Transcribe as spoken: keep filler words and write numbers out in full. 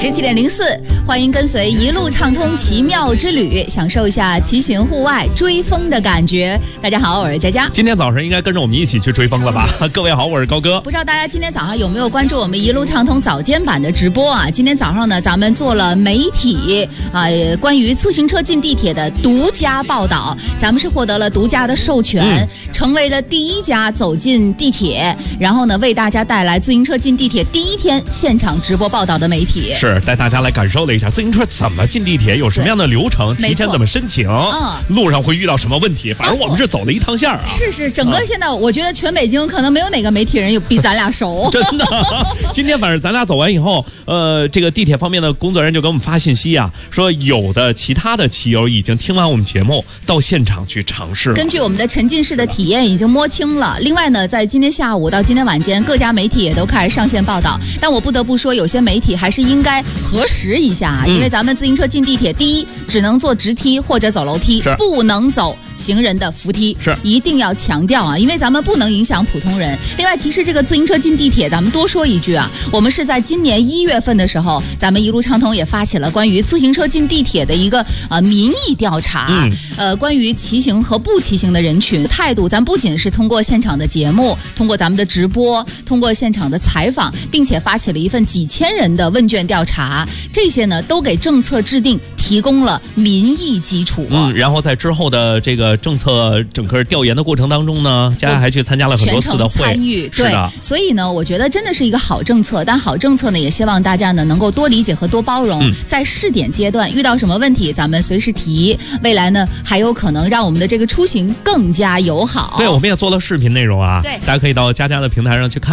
十七点零四，欢迎跟随一路畅通奇妙之旅，享受一下骑行户外追风的感觉。大家好，我是佳佳。 今天早上应该跟着我们一起去追风了吧？各位好，我是高哥。 不知道大家今天早上有没有关注我们一路畅通早间版的直播啊？今天早上呢，咱们做了媒体啊、呃、关于自行车进地铁的独家报道，咱们是获得了独家的授权，嗯、成为了第一家走进地铁，然后呢为大家带来自行车进地铁第一天现场直播报道的媒体。 是带大家来感受了一下自行车怎么进地铁，有什么样的流程，提前怎么申请，嗯、路上会遇到什么问题。反正我们是走了一趟线啊。 是是，整个现在我觉得全北京可能没有哪个媒体人有比咱俩熟。 真的，今天反正咱俩走完以后，呃，这个地铁方面的工作人员就给我们发信息啊，说有的其他的骑友已经听完我们节目，到现场去尝试了。 根据我们的沉浸式的体验已经摸清了。另外呢，在今天下午到今天晚间，各家媒体也都开始上线报道。但我不得不说，有些媒体还是应该核实一下啊，因为咱们自行车进地铁，第一只能坐直梯或者走楼梯，不能走行人的扶梯， 是一定要强调啊，因为咱们不能影响普通人。另外，其实这个自行车进地铁，咱们多说一句啊，我们是在今年一月份的时候，咱们一路畅通也发起了关于自行车进地铁的一个呃民意调查，嗯、呃，关于骑行和不骑行的人群态度，咱不仅是通过现场的节目，通过咱们的直播，通过现场的采访，并且发起了一份几千人的问卷调查，这些呢都给政策制定提供了民意基础。 嗯，然后在之后的这个政策整个调研的过程当中呢，佳佳还去参加了很多次的会， 参与，对， 是的。 所以呢，我觉得真的是一个好政策，但好政策呢，也希望大家呢能够多理解和多包容。嗯、在试点阶段遇到什么问题，咱们随时提，未来呢还有可能让我们的这个出行更加友好。 对，我们也做了视频内容啊，对，大家可以到佳佳的平台上去看。